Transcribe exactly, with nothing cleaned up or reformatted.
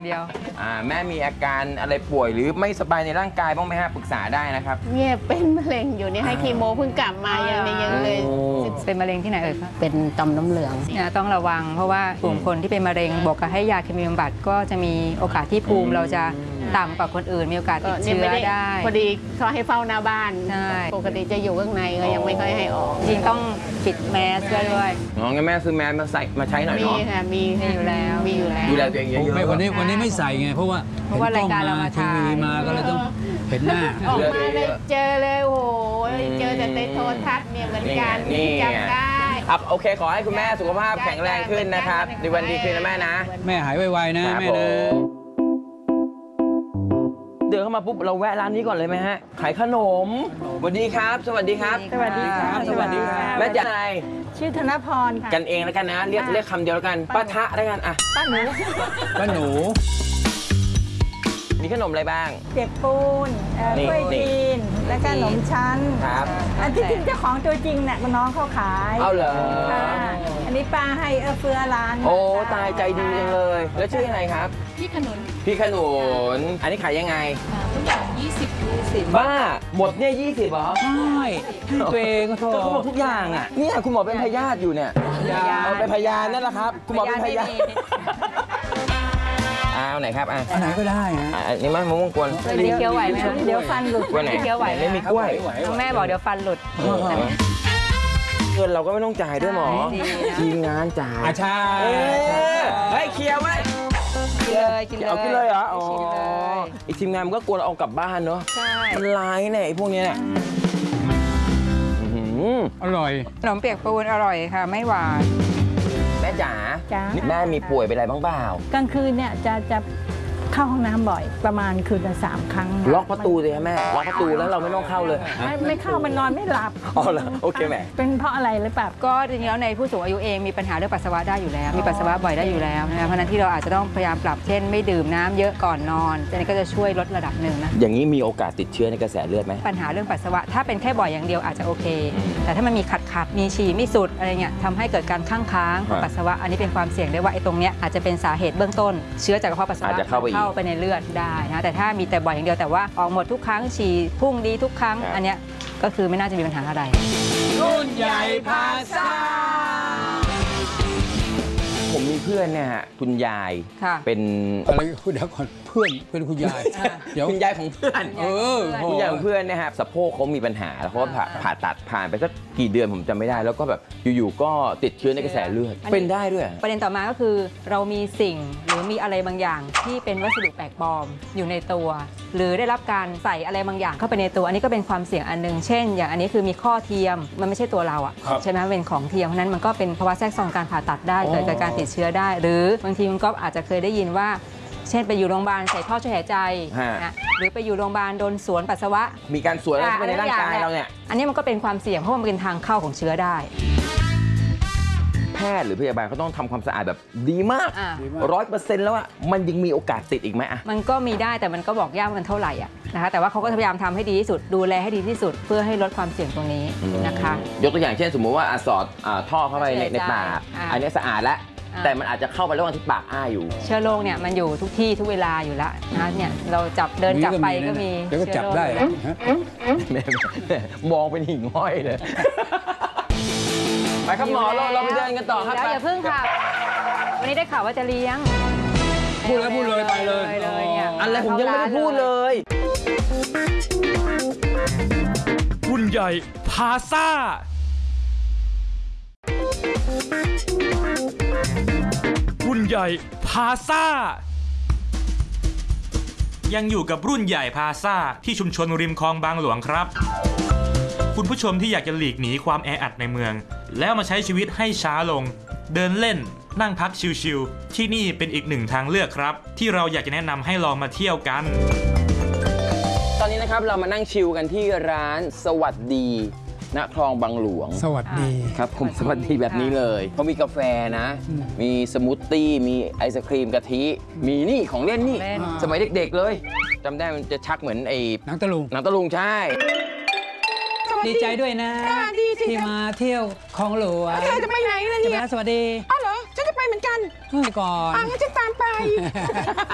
เดียวอ่าแม่มีอาการอะไรป่วยหรือไม่สบายในร่างกายบ้างไหมฮะปรึกษาได้นะครับเนี่ยเป็นมะเร็งอยู่เนี่ยให้คีโมเพิ่งกลับมายังยังเลยเป็นมะเร็งที่ไหนเอ่ยคะเป็นต่อมน้ำเหลืองเนี่ยต้องระวังเพราะว่ากลุ่มคนที่เป็นมะเร็งบอกกับให้ยาเคมีบำบัดก็จะมีโอกาสที่ภูมิเราจะต่ำกว่าคนอื่นมีโอกาสติดเชื้อได้พอดีเขาให้เฝ้าหน้าบ้านปกติจะอยู่ข้างในก็ยังไม่ค่อยให้ออกจริงต้องปิดแมสด้วยอ๋องั้นแม่ซื้อแมสมาใส่มาใช้หน่อยเนาะมีค่ะมีมีอยู่แล้วมีอยู่แล้วดูแลตัวเองเยอะๆไม่วันนี้วันนี้ไม่ใส่ไงเพราะว่าเพราะว่ารายการเรามาทีวีมาก็เลยต้องเห็นหน้าออกมาเลยเจอเลยโอ้โหเจอแต่ในโทรทัศน์เนี่ยเหมือนกันจำได้ครับโอเคขอให้คุณแม่สุขภาพแข็งแรงขึ้นนะครับในวันดีขึ้นนะแม่นะแม่หายไวๆนะแม่นะเดินเข้ามาปุ๊บเราแวะร้านนี้ก่อนเลยไหมฮะขายขนมสวัสดีครับสวัสดีครับสวัสดีครับสวัสดีครับแม่จ๋าอะไรชื่อธนพรค่ะกันเองแล้วกันนะเรียกเรียกคำเดียวแล้วกันป้าทะแล้วกันอ่ะป้าหนูป้าหนูมีขนมอะไรบ้างเปียกปูนกล้วยจีนและก็ขนมชั้นครับอันที่จริงเจ้าของตัวจริงเนี่ยน้องเขาขายเอาเหรออันนี้ป้าให้เอื้อเฟื้อร้านโอ้ตายใจดีจังเลยแล้วชื่ออะไรครับพี่ขนุนพี่ขนุนอันนี้ขายยังไงทุกอย่างยี่สิบยี่สิบบ้าหมดเนี่ยยี่สิบเหรอใช่ตัวเองก็โทษเขาบอกทุกอย่างอ่ะเนี่ยคุณหมอเป็นพยาธิอยู่เนี่ยเอาเป็นพยานนั่นแหละครับคุณหมอเป็นพยาธิเอาไหนครับอ่ะอันไหนก็ได้ฮะอันนี้มั้ยมะม่วงกวนเคี้ยวไหวไหมเดี๋ยวฟันหลุดกล้วยไหนเคี้ยวไหวไม่มีกล้วยแม่บอกเดี๋ยวฟันหลุดเงินเราก็ไม่ต้องจ่ายด้วยหมอทีมงานจ่ายอาชาเฮ้ยเคี้ยวไหมเลยกินเลยเอากินเลยเหรออ๋ออีกทีมงานมันก็กลัวเราเอากลับบ้านเนาะมันร้ายเนี่ยไอ้พวกนี้เนี่ยอร่อยขนมเปียกปูนอร่อยค่ะไม่หวานแม่จ๋าแม่มีป่วยเป็นอะไรบ้างเปล่ากลางคืนเนี่ยจะจะเข้าห้องน้ำบ่อยประมาณคืนละสามครั้งล็อกประตูเลยแม่ล็อกประตูแล้วเราไม่ต้องเข้าเลยไม่ไม่เข้ามันนอนไม่หลับอ๋อเหรอโอเคแม่เป็นเพราะอะไรหรือเปล่าก็จริงๆแล้วในผู้สูงอายุเองมีปัญหาเรื่องปัสสาวะได้อยู่แล้วมีปัสสาวะบ่อยได้อยู่แล้วนะเพราะนั้นที่เราอาจจะต้องพยายามปรับเช่นไม่ดื่มน้ำเยอะก่อนนอนอันนี้ก็จะช่วยลดระดับหนึ่งนะอย่างนี้มีโอกาสติดเชื้อในกระแสเลือดไหมปัญหาเรื่องปัสสาวะถ้าเป็นแค่บ่อยอย่างเดียวอาจจะโอเคแต่ถ้ามันมีขัดขัดมีฉี่ไม่สุดอะไรเงี้ยทำให้เกิดการข้างค้างของปัสสาวะอันนี้เป็นความเสี่ยงได้ว่าไอ้ตรงเนี้ยอาจจะเป็นสาเหตุเบื้องต้นเชื้อจากกระเพาะปัสสาวะเข้าไปในเลือดได้นะแต่ถ้ามีแต่บ่อยอย่างเดียวแต่ว่าออกหมดทุกครั้งฉี่พุ่งดีทุกครั้งอันเนี้ยก็คือไม่น่าจะมีปัญหาอะไรรุ่นใหญ่พาซ่าผมมีเพื่อนเนี่ยฮะคุณยายเป็นอะไรคุณเดี๋ยวก่อนเพื่อนเป็นคุณยายเดี๋ยวคุณยายของเพื่อนเออคุณยายของเพื่อนเนี่ยฮะสะโพกเขามีปัญหาแล้วเขาผ่าผ่าตัดผ่านไปสักกี่เดือนผมจำไม่ได้แล้วก็แบบอยู่ๆก็ติดเชื้อในกระแสเลือดเป็นได้ด้วยประเด็นต่อมาก็คือเรามีสิ่งหรือมีอะไรบางอย่างที่เป็นวัสดุแปลกปลอมอยู่ในตัวหรือได้รับการใส่อะไรบางอย่างเข้าไปในตัวอันนี้ก็เป็นความเสี่ยงอันนึงเช่นอย่างอันนี้คือมีข้อเทียมมันไม่ใช่ตัวเราอ่ะใช่ไหมเป็นของเทียมเพราะนั้นมันก็เป็นภาวะแทรกซ้อนการผ่าตัดได้เกิดจากการติดเชื้อได้หรือบางทีมันก็อาจจะเคยได้ยินว่าเช่นไปอยู่โรงพยาบาลใส่ท่อช่วยหายใจนะหรือไปอยู่โรงพยาบาลโดนสวนปัสสาวะมีการสวนอะไรไปในร่างกายเราเนี่ยอันนี้มันก็เป็นความเสี่ยงเพราะมันเป็นทางเข้าของเชื้อได้แพทย์หรือพยาบาลเขาต้องทำความสะอาดแบบดีมากร้อยเปอร์เซ็นต์แล้วอ่ะมันยังมีโอกาสติดอีกไหมอ่ะมันก็มีได้แต่มันก็บอกยากมันเท่าไหร่อ่ะนะคะแต่ว่าเขาก็พยายามทำให้ดีที่สุดดูแลให้ดีที่สุดเพื่อให้ลดความเสี่ยงตรงนี้นะคะยกตัวอย่างเช่นสมมุติว่าสอดท่อเข้าไปในปากอันนี้สะอาดแล้วแต่มันอาจจะเข้าไประหว่างที่ปากอ้าอยู่เชื้อโรคเนี่ยมันอยู่ทุกที่ทุกเวลาอยู่แล้วนะเนี่ยเราจับเดินจับไปก็มีเดี๋ยวก็จับได้มองเป็นหิ่งห้อยเลยไปครับหมอเราเราไปเดินกันต่อครับอย่าเพิ่งค่ะวันนี้ได้ข่าวว่าจะเลี้ยงพูดแล้วพูดเลยไปเลยอะไรผมยังไม่ได้พูดเลยรุ่นใหญ่พาซ่ารุ่นใหญ่พาซ่ายังอยู่กับรุ่นใหญ่พาซ่าที่ชุมชนริมคลองบางหลวงครับคุณผู้ชมที่อยากจะหลีกหนีความแออัดในเมืองแล้วมาใช้ชีวิตให้ช้าลงเดินเล่นนั่งพักชิลๆที่นี่เป็นอีกหนึ่งทางเลือกครับที่เราอยากจะแนะนำให้ลองมาเที่ยวกันตอนนี้นะครับเรามานั่งชิลกันที่ร้านสวัสดีณคลองบางหลวงสวัสดีครับผมสวัสดีแบบนี้เลยเขามีกาแฟนะมีสมูทตี้มีไอศครีมกะทิมีนี่ของเล่นนี่สมัยเด็กๆเลยจำได้มันจะชักเหมือนไอ้หนังตะลุงหนังตะลุงใช่ดีใจด้วยนะที่มาเที่ยวคลองหลวงเธอจะไปไหนล่ะเนี่ยสวัสดีอ๋อเหรอฉันจะไปเหมือนกันไปก่อนอ่ะงั้นฉันตามไป